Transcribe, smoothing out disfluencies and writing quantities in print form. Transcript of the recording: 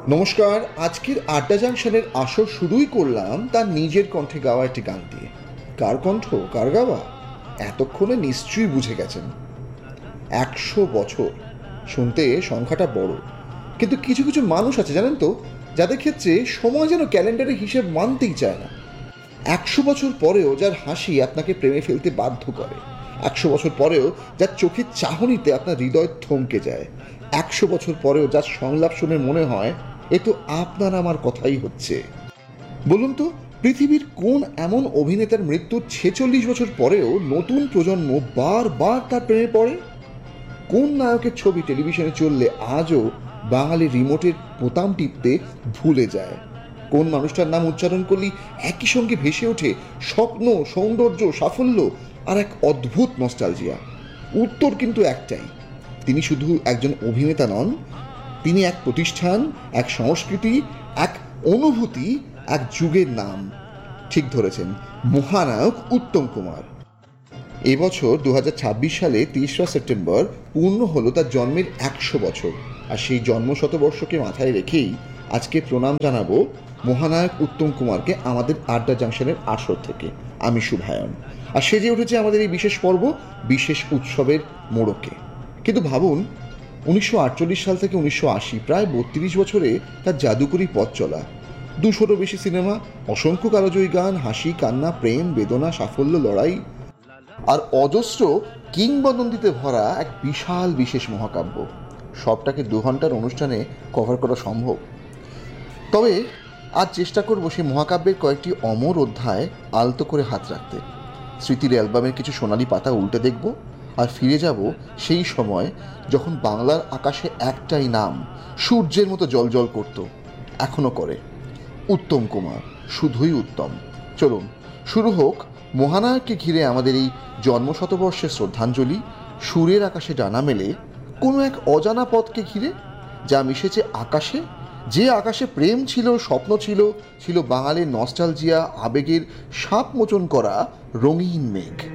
নমস্কার। আজকের আড্ডা জাংশনের আসর শুরুই করলাম তার নিজের কণ্ঠে গাওয়া একটি গান দিয়ে। কার কণ্ঠ, কার গাওয়া, এতক্ষণে নিশ্চয়ই বুঝে গেছেন। 100 বছর শুনতে সংখ্যাটা বড়, কিন্তু কিছু কিছু মানুষ আছে জানেন তো, যাদের ক্ষেত্রে সময় যেন ক্যালেন্ডারের হিসেব মানতেই চায় না। 100 বছর পরেও যার হাসি আপনাকে প্রেমে ফেলতে বাধ্য করে, 100 বছর পরেও যার চোখের চাহনিতে আপনার হৃদয় থমকে যায়, 100 বছর পরেও যার সংলাপ শুনে মনে হয় এ তো আপনার আমার কথাই হচ্ছে। বলুন তো, পৃথিবীর কোন এমন অভিনেতার মৃত্যুর 46 বছর পরেও নতুন প্রজন্ম বারবার তার প্রেমে পড়ে? কোন নায়কের ছবি টেলিভিশনে চললে আজও বাঙালি রিমোটের বোতাম টিপতে ভুলে যায়? কোন মানুষটার নাম উচ্চারণ করলেই একই সঙ্গে ভেসে ওঠে স্বপ্ন, সৌন্দর্য, সাফল্য আর এক অদ্ভুত নস্টালজিয়া? উত্তর কিন্তু একটাই, তিনি শুধু একজন অভিনেতা নন, তিনি এক প্রতিষ্ঠান, এক সংস্কৃতি, এক অনুভূতি, এক যুগের নাম। ঠিক ধরেছেন, মহানায়ক উত্তম কুমার। এবছর 2026 সালে 23 সেপ্টেম্বর পূর্ণ হলো তার জন্মের 100 বছর। আর সেই জন্ম শতবর্ষকে মাথায় রেখেই আজকে প্রণাম জানাবো মহানায়ক উত্তম কুমারকে আমাদের আড্ডা জাংশনের আসর থেকে। আমি শুভায়ন, আর সেজে উঠেছে আমাদের এই বিশেষ পর্ব, বিশেষ উৎসবের মোড়কে। কিন্তু ভাবুন, 1948 সাল থেকে 1980, প্রায় 32 বছরে তার জাদুকরী পথ চলা, 200-রও বেশি সিনেমা, অসংখ্য কালজয়ী গান, হাসি, কান্না, প্রেম, বেদনা, সাফল্য, লড়াই আর অজস্র কিংবদন্তিতে ভরা এক বিশাল বিশেষ মহাকাব্য। সবটাকে 2 ঘন্টার অনুষ্ঠানে কভার করা সম্ভব? তবে আজ চেষ্টা করব সেই মহাকাব্যের কয়েকটি অমর অধ্যায় আলতো করে হাত রাখতে। স্মৃতির অ্যালবামের কিছু সোনালি পাতা উল্টে দেখব, আর ফিরে যাব সেই সময় যখন বাংলার আকাশে একটাই নাম সূর্যের মতো জ্বলজ্বল করত, এখনো করে, উত্তম কুমার, শুধুই উত্তম। চলুন শুরু হোক মহানায়ককে ঘিরে আমাদের এই জন্মশতবর্ষের শ্রদ্ধাঞ্জলি, সুরের আকাশে ডানা মেলে কোনো এক অজানা পথকে ঘিরে, যা মিশেছে আকাশে, যে আকাশে প্রেম ছিল, স্বপ্ন ছিল, ছিল বাঙালির নস্টালজিয়া, আবেগের সাপ মোচন করা রঙিন মেঘ।